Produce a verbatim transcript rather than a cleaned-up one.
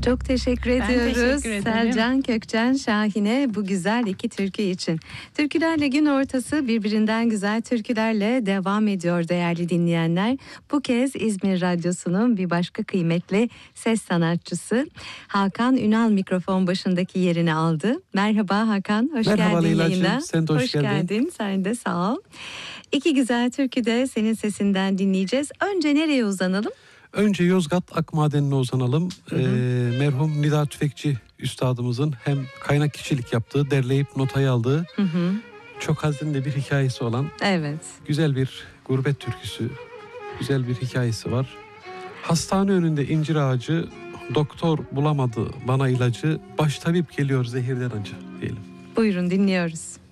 Çok teşekkür Ben ediyoruz teşekkür ederim. Selcan Kökçen Şahin'e bu güzel iki türkü için. Türkülerle gün ortası birbirinden güzel türkülerle devam ediyor değerli dinleyenler. Bu kez İzmir Radyosu'nun bir başka kıymetli ses sanatçısı Hakan Ünal mikrofon başındaki yerini aldı. Merhaba Hakan, hoş Merhaba geldin Leyla'cığım, yayına. sen de hoş, hoş geldin. geldin. Sen de sağ ol. İki güzel türkü de senin sesinden dinleyeceğiz. Önce nereye uzanalım? Önce Yozgat Akmaden'ine uzanalım. Hı hı. Ee, merhum Nida Tüfekçi üstadımızın hem kaynak kişilik yaptığı, derleyip notayı aldığı, hı hı. çok hazin bir hikayesi olan, evet, güzel bir gurbet türküsü, güzel bir hikayesi var. Hastane önünde incir ağacı, doktor bulamadı bana ilacı, baş tabip geliyor zehirden acı diyelim. Buyurun, dinliyoruz.